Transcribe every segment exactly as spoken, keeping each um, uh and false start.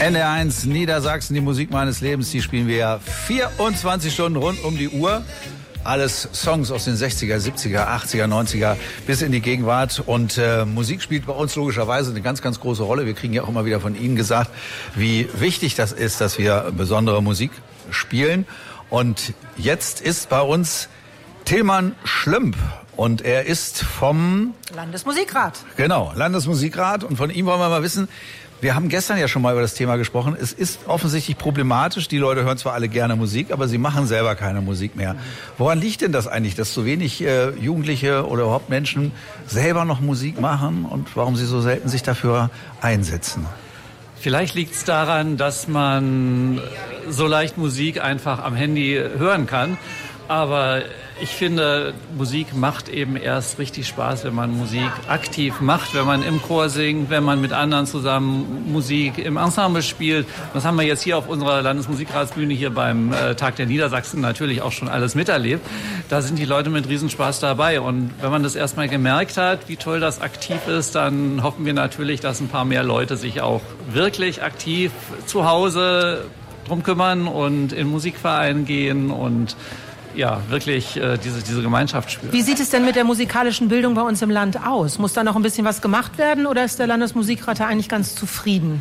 N D R eins Niedersachsen, die Musik meines Lebens, die spielen wir ja vierundzwanzig Stunden rund um die Uhr. Alles Songs aus den sechziger, siebziger, achtziger, neunziger bis in die Gegenwart. Und äh, Musik spielt bei uns logischerweise eine ganz, ganz große Rolle. Wir kriegen ja auch immer wieder von Ihnen gesagt, wie wichtig das ist, dass wir besondere Musik spielen. Und jetzt ist bei uns Tilman Schlümp. Und er ist vom Landesmusikrat. Genau, Landesmusikrat. Und von ihm wollen wir mal wissen, wir haben gestern ja schon mal über das Thema gesprochen. Es ist offensichtlich problematisch. Die Leute hören zwar alle gerne Musik, aber sie machen selber keine Musik mehr. Woran liegt denn das eigentlich, dass so wenig äh, Jugendliche oder überhaupt Menschen selber noch Musik machen und warum sie so selten sich dafür einsetzen? Vielleicht liegt es daran, dass man so leicht Musik einfach am Handy hören kann. Aber ich finde, Musik macht eben erst richtig Spaß, wenn man Musik aktiv macht, wenn man im Chor singt, wenn man mit anderen zusammen Musik im Ensemble spielt. Das haben wir jetzt hier auf unserer Landesmusikratsbühne hier beim äh, Tag der Niedersachsen natürlich auch schon alles miterlebt. Da sind die Leute mit Riesenspaß dabei. Und wenn man das erstmal gemerkt hat, wie toll das aktiv ist, dann hoffen wir natürlich, dass ein paar mehr Leute sich auch wirklich aktiv zu Hause drum kümmern und in Musikvereinen gehen und ja, wirklich äh, diese, diese Gemeinschaft spüren. Wie sieht es denn mit der musikalischen Bildung bei uns im Land aus? Muss da noch ein bisschen was gemacht werden oder ist der Landesmusikrat da eigentlich ganz zufrieden?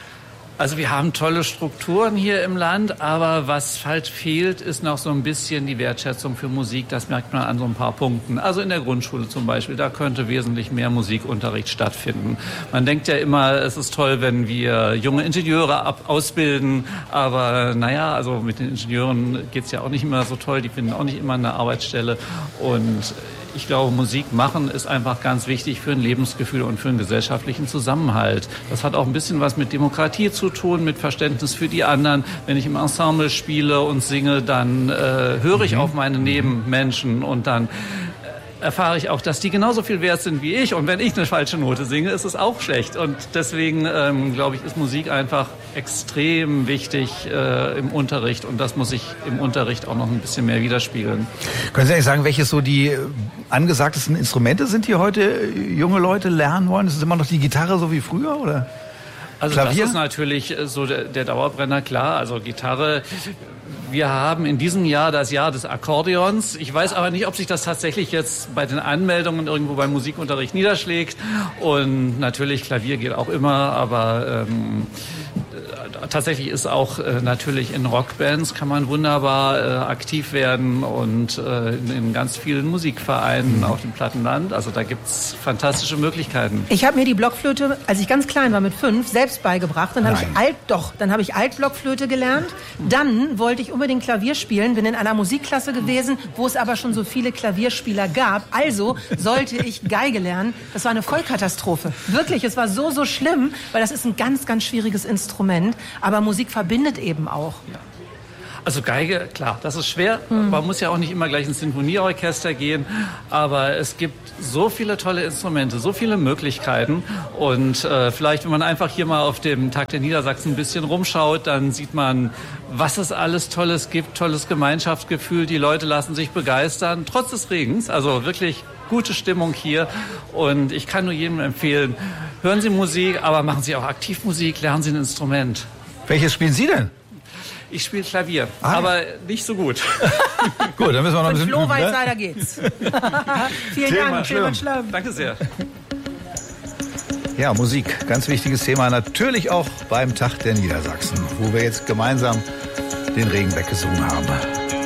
Also wir haben tolle Strukturen hier im Land, aber was halt fehlt, ist noch so ein bisschen die Wertschätzung für Musik. Das merkt man an so ein paar Punkten. Also in der Grundschule zum Beispiel, da könnte wesentlich mehr Musikunterricht stattfinden. Man denkt ja immer, es ist toll, wenn wir junge Ingenieure ab ausbilden, aber naja, also mit den Ingenieuren geht's ja auch nicht immer so toll. Die finden auch nicht immer eine Arbeitsstelle und ich glaube, Musik machen ist einfach ganz wichtig für ein Lebensgefühl und für einen gesellschaftlichen Zusammenhalt. Das hat auch ein bisschen was mit Demokratie zu tun, mit Verständnis für die anderen. Wenn ich im Ensemble spiele und singe, dann äh, höre ich auf meine Nebenmenschen und dann erfahre ich auch, dass die genauso viel wert sind wie ich. Und wenn ich eine falsche Note singe, ist es auch schlecht. Und deswegen, ähm, glaube ich, ist Musik einfach extrem wichtig äh, im Unterricht. Und das muss sich im Unterricht auch noch ein bisschen mehr widerspiegeln. Können Sie eigentlich sagen, welche so die angesagtesten Instrumente sind, die heute junge Leute lernen wollen? Ist es immer noch die Gitarre so wie früher, oder? Also Klavier? Das ist natürlich so der, der Dauerbrenner, klar. Also Gitarre. Wir haben in diesem Jahr das Jahr des Akkordeons. Ich weiß aber nicht, ob sich das tatsächlich jetzt bei den Anmeldungen irgendwo beim Musikunterricht niederschlägt. Und natürlich Klavier geht auch immer, aber ähm, tatsächlich ist auch äh, natürlich in Rockbands kann man wunderbar äh, aktiv werden und äh, in, in ganz vielen Musikvereinen mhm. auf dem Plattenland. Also da gibt's fantastische Möglichkeiten. Ich habe mir die Blockflöte, als ich ganz klein war mit fünf, selbst beigebracht. Dann habe ich Alt, doch, dann habe ich Altblockflöte gelernt. Dann wollte ich unbedingt Klavier spielen, bin in einer Musikklasse gewesen, wo es aber schon so viele Klavierspieler gab. Also sollte ich Geige lernen. Das war eine Vollkatastrophe. Wirklich, es war so, so schlimm, weil das ist ein ganz, ganz schwieriges Instrument. Aber Musik verbindet eben auch. Ja. Also Geige, klar, das ist schwer. Mhm. Man muss ja auch nicht immer gleich ins Sinfonieorchester gehen. Aber es gibt so viele tolle Instrumente, so viele Möglichkeiten. Und äh, vielleicht, wenn man einfach hier mal auf dem Tag der Niedersachsen ein bisschen rumschaut, dann sieht man, was es alles Tolles gibt. Tolles Gemeinschaftsgefühl. Die Leute lassen sich begeistern, trotz des Regens. Also wirklich gute Stimmung hier. Und ich kann nur jedem empfehlen, hören Sie Musik, aber machen Sie auch aktiv Musik, lernen Sie ein Instrument. Welches spielen Sie denn? Ich spiele Klavier, ah. aber nicht so gut. Gut, dann müssen wir noch ein bisschen üben. Von Flo weiter geht's. Vielen Tilman Dank, Tilman Schlümp. Danke sehr. Ja, Musik, ganz wichtiges Thema. Natürlich auch beim Tag der Niedersachsen, wo wir jetzt gemeinsam den Regen weggesungen haben.